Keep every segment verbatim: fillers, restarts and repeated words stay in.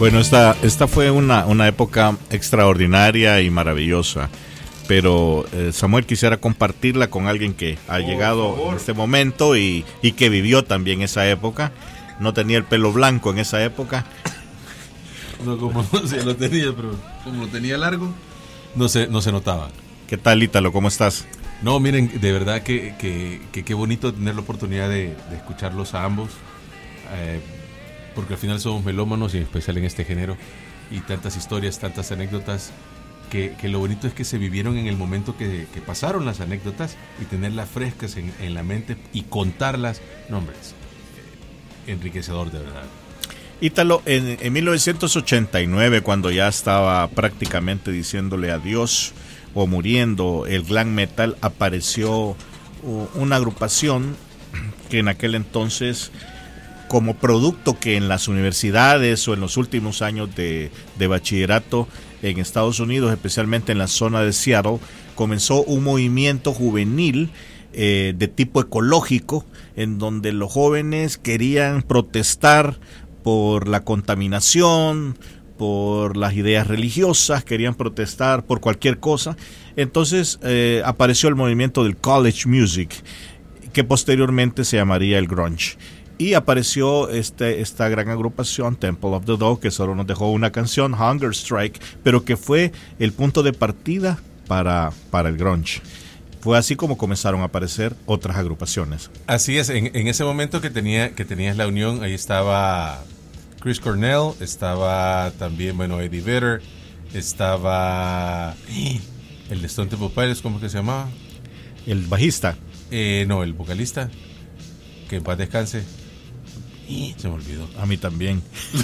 Bueno, esta, esta fue una, una época extraordinaria y maravillosa, pero eh, Samuel, quisiera compartirla con alguien que ha oh, llegado en este momento y, y que vivió también esa época. No tenía el pelo blanco en esa época. No, como no se lo tenía, pero como lo tenía largo, no se, no se notaba. ¿Qué tal, Ítalo? ¿Cómo estás? No, miren, de verdad que que, que, que bonito tener la oportunidad de, de escucharlos a ambos, eh, porque al final somos melómanos y en especial en este género, y tantas historias, tantas anécdotas, que, que lo bonito es que se vivieron en el momento que, que pasaron las anécdotas y tenerlas frescas en, en la mente y contarlas. No, hombre, es enriquecedor de verdad. Ítalo, en, en mil novecientos ochenta y nueve, cuando ya estaba prácticamente diciéndole adiós o muriendo el glam metal, apareció una agrupación que en aquel entonces, como producto que en las universidades o en los últimos años de, de bachillerato en Estados Unidos, especialmente en la zona de Seattle, comenzó un movimiento juvenil eh, de tipo ecológico, en donde los jóvenes querían protestar por la contaminación, por las ideas religiosas, querían protestar por cualquier cosa. Entonces eh, apareció el movimiento del college music, que posteriormente se llamaría el grunge. Y apareció este, esta gran agrupación, Temple of the Dog, que solo nos dejó una canción, Hunger Strike, pero que fue el punto de partida para, para el grunge. Fue así como comenzaron a aparecer otras agrupaciones. Así es, en, en ese momento que, tenía, que tenías la unión, ahí estaba Chris Cornell, estaba también, bueno, Eddie Vedder, estaba el de Stone Temple Pilots, ¿cómo que se llamaba? El bajista. Eh, no, el vocalista, que en paz descanse. Se me olvidó. A mí también.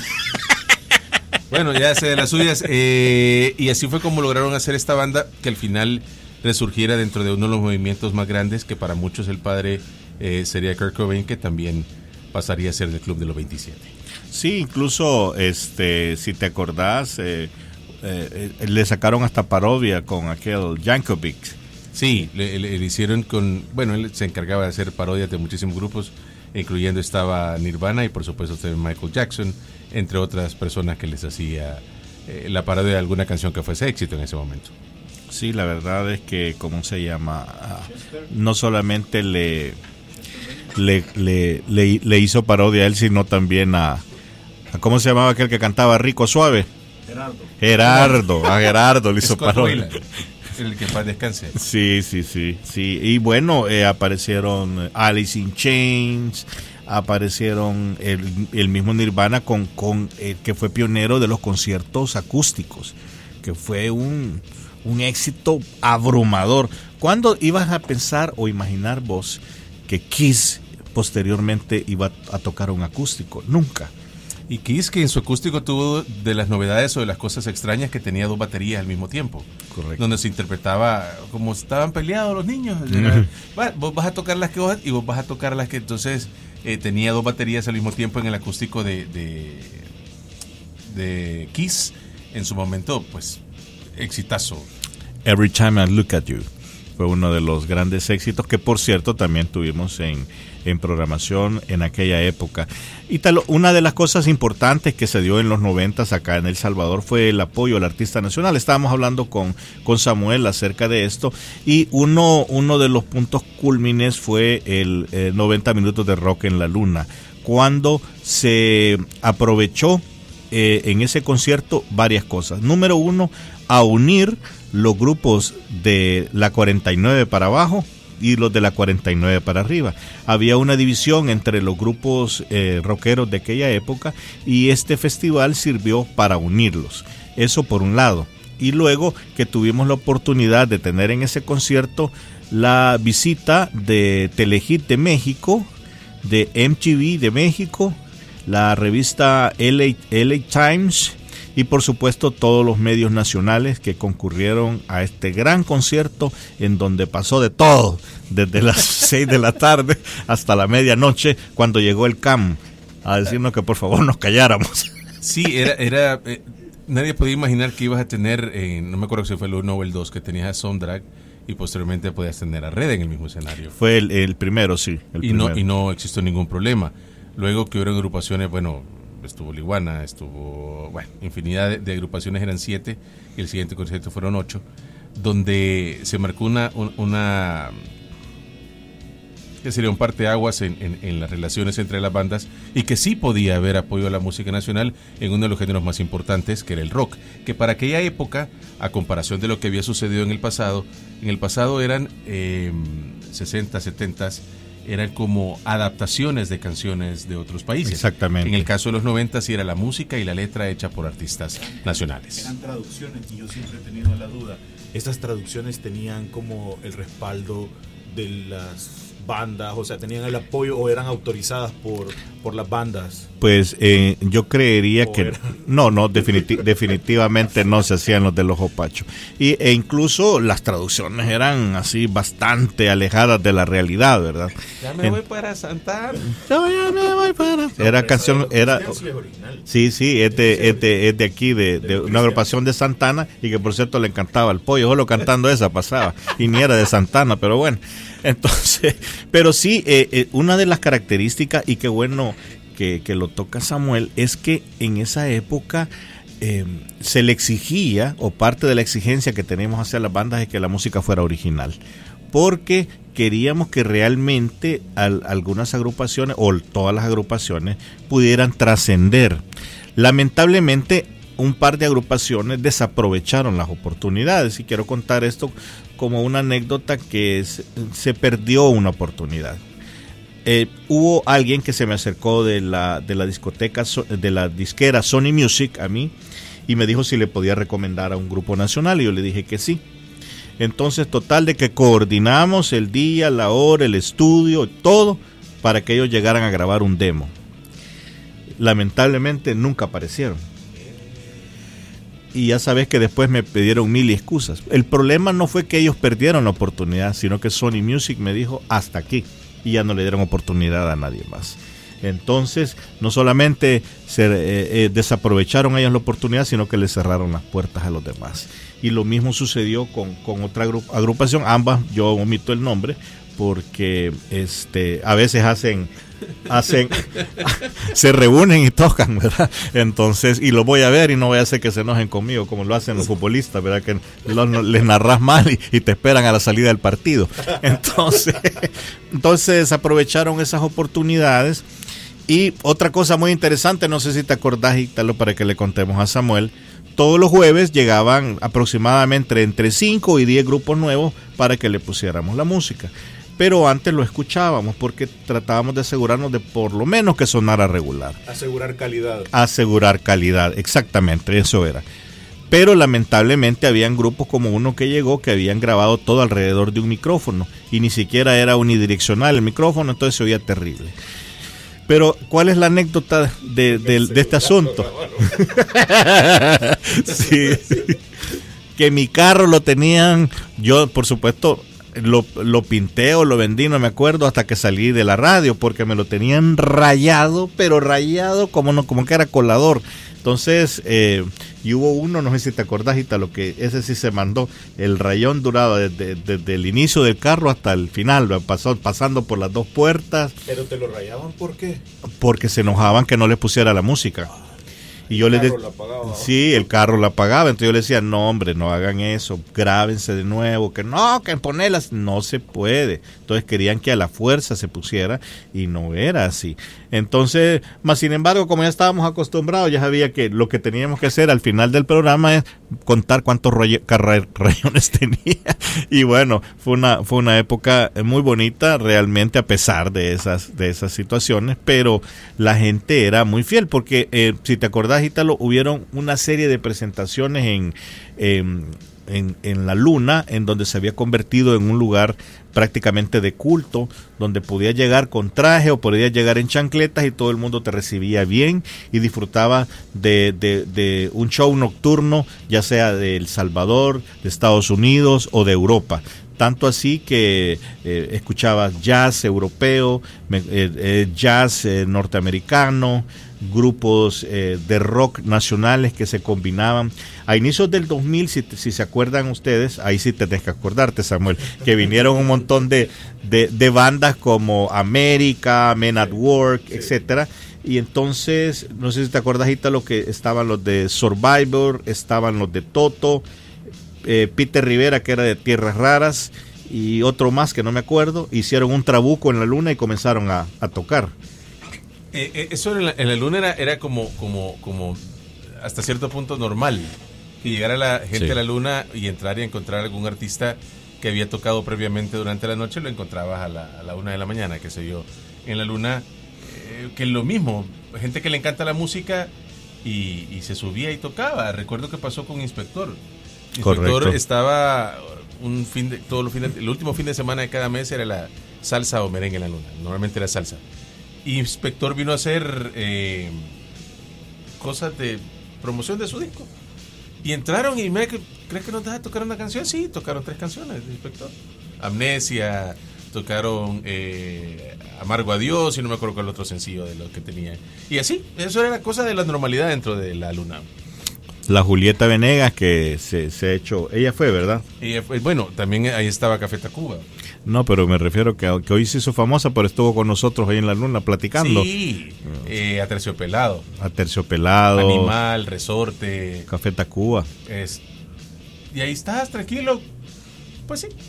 Bueno, ya sé de las suyas. Eh, y así fue como lograron hacer esta banda que al final resurgiera dentro de uno de los movimientos más grandes, que para muchos el padre eh, sería Kurt Cobain, que también pasaría a ser del Club de los veintisiete. Sí, incluso este, si te acordás, eh, eh, eh, le sacaron hasta parodia con aquel Yankovic. Sí, le, le, le hicieron con, bueno, él se encargaba de hacer parodias de muchísimos grupos, incluyendo estaba Nirvana y por supuesto también Michael Jackson, entre otras personas que les hacía eh, la parodia de alguna canción que fuese éxito en ese momento. Sí, la verdad es que, ¿cómo se llama? No solamente le le, le, le, le hizo parodia a él, sino también a, a ¿cómo se llamaba aquel que cantaba Rico Suave? Gerardo. Gerardo, a Gerardo le hizo Scott parodia. Weiland, el que paz descanse. Sí, sí, sí, sí. Y bueno, eh, aparecieron Alice in Chains, aparecieron el, el mismo Nirvana con, con el que fue pionero de los conciertos acústicos, que fue un, un éxito abrumador. ¿Cuándo ibas a pensar o imaginar vos que Kiss posteriormente iba a tocar un acústico? Nunca. Y Kiss, que en su acústico tuvo de las novedades o de las cosas extrañas que tenía dos baterías al mismo tiempo. Correcto. Donde se interpretaba como estaban peleados los niños. Uh-huh. Va, vos vas a tocar las que vos y vos vas a tocar las que... Entonces eh, tenía dos baterías al mismo tiempo en el acústico de, de, de Kiss. En su momento, pues, exitazo. Every Time I Look at You fue uno de los grandes éxitos que, por cierto, también tuvimos en, en programación en aquella época. Y tal, una de las cosas importantes que se dio en los noventas acá en El Salvador fue el apoyo al artista nacional. Estábamos hablando con, con Samuel acerca de esto, y uno, uno de los puntos cúlmines fue el eh, noventa minutos de rock en la luna, cuando se aprovechó eh, en ese concierto varias cosas. Número uno, a unir los grupos de la cuarenta y nueve para abajo y los de la cuarenta y nueve para arriba. Había una división entre los grupos eh, rockeros de aquella época, y este festival sirvió para unirlos. Eso por un lado. Y luego que tuvimos la oportunidad de tener en ese concierto la visita de Telehit de México, de M T V de México, la revista L A, L A Times, y por supuesto todos los medios nacionales que concurrieron a este gran concierto, en donde pasó de todo, desde las seis de la tarde hasta la medianoche, cuando llegó el C A M a decirnos que por favor nos calláramos. Sí, era, era eh, nadie podía imaginar que ibas a tener, eh, no me acuerdo si fue el uno o el dos, que tenías a Sounddrag y posteriormente podías tener a Red en el mismo escenario. Fue el, el primero, sí. El y, primero. No, y no existió ningún problema. Luego que hubo agrupaciones, bueno, estuvo Liguana, estuvo, bueno, infinidad de, de agrupaciones, eran siete, y el siguiente concierto fueron ocho, donde se marcó una, una que sería un parteaguas en, en, en las relaciones entre las bandas, y que sí podía haber apoyo a la música nacional en uno de los géneros más importantes, que era el rock, que para aquella época, a comparación de lo que había sucedido en el pasado, en el pasado eran eh, sesenta, setenta, eran como adaptaciones de canciones de otros países. Exactamente. En el caso de los noventa sí era la música y la letra hecha por artistas nacionales. Eran traducciones, y yo siempre he tenido la duda, estas traducciones tenían como el respaldo de las bandas, o sea, tenían el apoyo o eran autorizadas por, por las bandas. Pues eh, yo creería que era. no, no, definiti- definitivamente no se hacían los del Ojo Pacho. Y, e incluso las traducciones eran así bastante alejadas de la realidad, ¿verdad? Ya me en, voy para Santana. Ya me voy para. Era canción, era. Sí, sí, es de, es de, es de aquí, de, de una agrupación de Santana, y que por cierto le encantaba el pollo, solo cantando esa pasaba, y ni era de Santana, pero bueno. Entonces, pero sí, eh, eh, una de las características, y qué bueno que, que lo toca Samuel, es que en esa época eh, se le exigía, o parte de la exigencia que teníamos hacia las bandas, es que la música fuera original, porque queríamos que realmente al, algunas agrupaciones, o todas las agrupaciones, pudieran trascender. Lamentablemente, un par de agrupaciones desaprovecharon las oportunidades, y quiero contar esto como una anécdota, que es, se perdió una oportunidad. Eh, hubo alguien que se me acercó de la, de la discoteca, de la disquera Sony Music a mí, y me dijo si le podía recomendar a un grupo nacional, y yo le dije que sí. Entonces, total de que coordinamos el día, la hora, el estudio, todo, para que ellos llegaran a grabar un demo. Lamentablemente nunca aparecieron. Y ya sabes que después me pidieron mil excusas. El problema no fue que ellos perdieron la oportunidad, sino que Sony Music me dijo hasta aquí, y ya no le dieron oportunidad a nadie más. Entonces, no solamente se eh, eh, desaprovecharon ellos la oportunidad, sino que le cerraron las puertas a los demás. Y lo mismo sucedió con, con otra agrupación, ambas, yo omito el nombre, porque este a veces hacen hacen se reúnen y tocan, ¿verdad? Entonces, y lo voy a ver, y no voy a hacer que se enojen conmigo como lo hacen los futbolistas, ¿verdad? Que lo, no, les narras mal y, y te esperan a la salida del partido. Entonces, entonces aprovecharon esas oportunidades. Y otra cosa muy interesante, no sé si te acordás, Ítalo, para que le contemos a Samuel, todos los jueves llegaban aproximadamente entre cinco y diez grupos nuevos para que le pusiéramos la música. Pero antes lo escuchábamos porque tratábamos de asegurarnos de por lo menos que sonara regular. Asegurar calidad. Asegurar calidad, exactamente, eso era. Pero lamentablemente habían grupos como uno que llegó que habían grabado todo alrededor de un micrófono y ni siquiera era unidireccional el micrófono, entonces se oía terrible. Pero, ¿cuál es la anécdota de, de, de este asunto? Sí, que mi carro lo tenían, yo por supuesto lo, lo pinté o lo vendí, no me acuerdo, hasta que salí de la radio, porque me lo tenían rayado, pero rayado como no, como que era colador. Entonces, eh, y hubo uno, no sé si te acordás, Ítalo, que ese sí se mandó, el rayón duraba desde, desde el inicio del carro hasta el final, pasó, pasando por las dos puertas. ¿Pero te lo rayaban por qué? Porque se enojaban que no les pusiera la música. Y yo les decía, sí, el carro la apagaba, entonces yo le decía, no hombre, no hagan eso, grábense de nuevo, que no, que ponerlas, no se puede. Entonces querían que a la fuerza se pusiera y no era así. Entonces, más sin embargo, como ya estábamos acostumbrados, ya sabía que lo que teníamos que hacer al final del programa es contar cuántos roy- rayones tenía. Y bueno, fue una fue una época muy bonita realmente, a pesar de esas de esas situaciones, pero la gente era muy fiel porque eh, si te acordás, Ítalo, hubieron una serie de presentaciones en, en, en, en la Luna, en donde se había convertido en un lugar prácticamente de culto, donde podía llegar con traje o podía llegar en chancletas y todo el mundo te recibía bien y disfrutaba de, de, de un show nocturno, ya sea de El Salvador, de Estados Unidos o de Europa. Tanto así que eh, escuchaba jazz europeo, eh, eh, jazz eh, norteamericano, grupos eh, de rock nacionales que se combinaban. A inicios del dos mil, si, si se acuerdan ustedes, ahí sí tenés que acordarte, Samuel, que vinieron un montón de, de, de bandas como América, Men at Work, etcétera, Y entonces, no sé si te acuerdas, Ítalo, que estaban los de Survivor, estaban los de Toto, eh, Peter Rivera, que era de Tierras Raras, y otro más que no me acuerdo, hicieron un trabuco en la luna y comenzaron a, a tocar. Eh, eh, eso en la, en la luna era, era como, como, como hasta cierto punto normal, que llegara la gente sí. a la luna y entrar y encontrar algún artista que había tocado previamente durante la noche, lo encontrabas a la, a la una de la mañana, qué sé yo, en la luna. Que es lo mismo, gente que le encanta la música y, y se subía y tocaba. Recuerdo que pasó con Inspector. Inspector Correcto. Estaba un fin de, todos los fines, el último fin de semana de cada mes era la salsa o merengue en la luna. Normalmente era salsa. Y Inspector vino a hacer eh, cosas de promoción de su disco. Y entraron y me ¿crees que nos deja tocar una canción? Sí, tocaron tres canciones de Inspector. Amnesia. Tocaron eh, Amargo Adiós y no me acuerdo cuál otro sencillo de los que tenían. Y así, eso era la cosa de la normalidad dentro de la luna. La Julieta Venegas que se, se ha hecho, ella fue, ¿verdad? Ella fue, bueno, también ahí estaba Café Tacuba. No, pero me refiero que, que hoy se hizo famosa, pero estuvo con nosotros ahí en la luna platicando. Sí, eh, Aterciopelado. Aterciopelado. Animal, Resorte. Café Tacuba. Es, y ahí estás, tranquilo. Pues sí.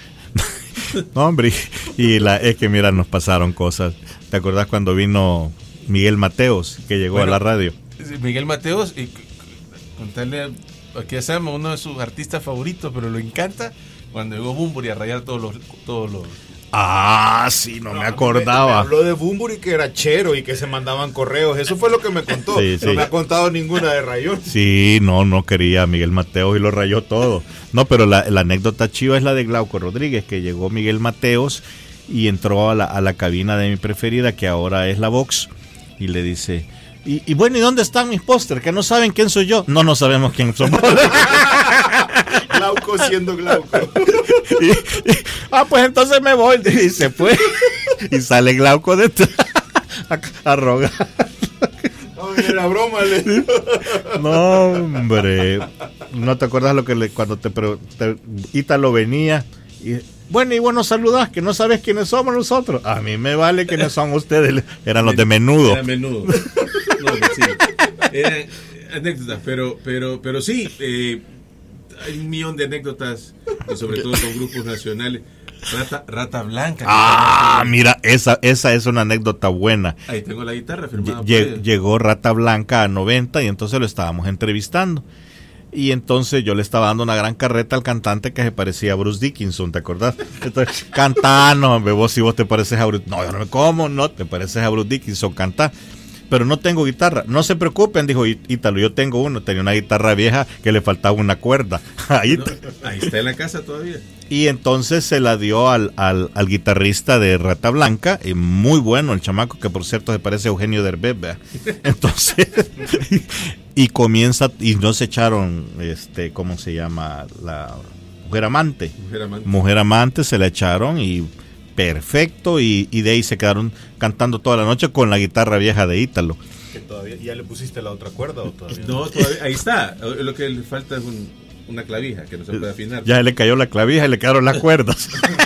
No, hombre, y la, es que mira, nos pasaron cosas. ¿Te acordás cuando vino Miguel Mateos, que llegó bueno, a la radio? Miguel Mateos, y contarle, aquí ya sabemos, uno de sus artistas favoritos, pero lo encanta cuando llegó Bunbury a rayar todos los... Todos los Ah, sí, no, no me acordaba. Me, me habló de Bunbury que era chero y que se mandaban correos. Eso fue lo que me contó. Sí, sí. No me ha contado ninguna de rayón. Sí, no, no quería Miguel Mateos y lo rayó todo. No, pero la, la anécdota chiva es la de Glauco Rodríguez, que llegó Miguel Mateos y entró a la, a la cabina de mi preferida, que ahora es la Vox, y le dice... Y, y bueno, ¿y dónde están mis pósters? Que no saben quién soy yo. No, no sabemos quién somos. Glauco siendo Glauco. Y, y, ah, pues entonces me voy. Y se fue. Y sale Glauco detrás a, a rogar. No, era broma. Le... No, hombre. ¿No te acuerdas lo que le, cuando te, te Ítalo venía? Y, bueno, y bueno, saludás, que no sabes quiénes somos nosotros. A mí me vale quiénes son ustedes. Eran los de Menudo. Era Menudo. No, sí. Eran anécdotas, pero, pero, pero sí, eh, hay un millón de anécdotas, y sobre todo con grupos nacionales. Rata, Rata Blanca. Ah, mira, esa, esa es una anécdota buena. Ahí tengo la guitarra firmada. Lle- llegó Rata Blanca a noventa y entonces lo estábamos entrevistando. Y entonces yo le estaba dando una gran carreta al cantante que se parecía a Bruce Dickinson, ¿te acordás? Entonces, cantá, no, vos si vos te pareces a Bruce... No, yo no, ¿cómo no? Te pareces a Bruce Dickinson, cantá. Pero no tengo guitarra. No se preocupen, dijo Ítalo, yo tengo uno. Tenía una guitarra vieja que le faltaba una cuerda. Ahí, no, ahí está en la casa todavía. Y entonces se la dio al, al, al guitarrista de Rata Blanca, y muy bueno el chamaco, que por cierto se parece a Eugenio Derbez, ¿verdad? Entonces, y comienza, y no se echaron, este, ¿cómo se llama? La Mujer Amante. Mujer Amante. Mujer Amante se la echaron y perfecto, y, y de ahí se quedaron cantando toda la noche con la guitarra vieja de Ítalo. ¿Que todavía, ¿Ya le pusiste la otra cuerda o todavía no? No, todavía, ahí está. Lo que le falta es un, una clavija que no se puede afinar. Ya le cayó la clavija y le quedaron las cuerdas.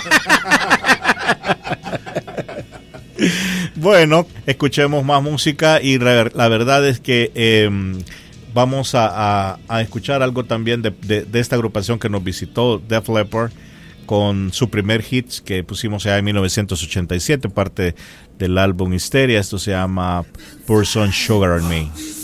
Bueno, escuchemos más música y re, la verdad es que eh, vamos a, a, a escuchar algo también de, de, de esta agrupación que nos visitó, Def Leppard, con su primer hit que pusimos ya en mil novecientos ochenta y siete, parte del álbum Hysteria. Esto se llama Pour Some Sugar on Me.